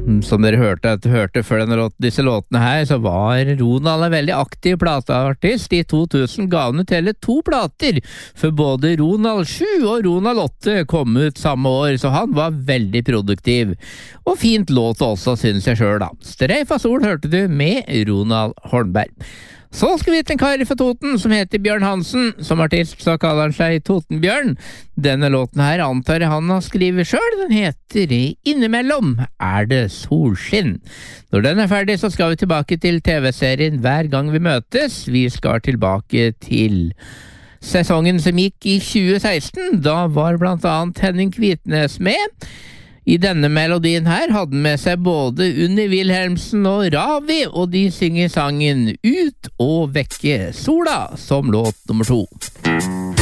som dere hørte før disse låtene her, så var Ronald en veldig aktiv plateartist. I 2000 ga han ut hele 2 plater, for både Ronald 7 og Ronald 8 kom ut samme år, så han var veldig produktiv. Og fint låt også, synes jeg selv da. Streif av sol hørte du med Ronald Holmberg. Så skal vi til en kar fra Toten som heter Bjørn Hansen. Som artist så kaller han seg Totenbjørn. Denne låten her antar jeg han har skrivet selv. Den heter Innimellom er det solskinn. Når den er ferdig så skal vi tilbake til TV-serien Hver gang vi møtes. Vi skal tilbake til sesongen som gikk i 2016. Da var blant annet Henning Kvitnes med. I denne melodien her hadde han med seg både Unni Wilhelmsen og Ravi, og de synger sangen Ut og vekke sola som låt nummer 2.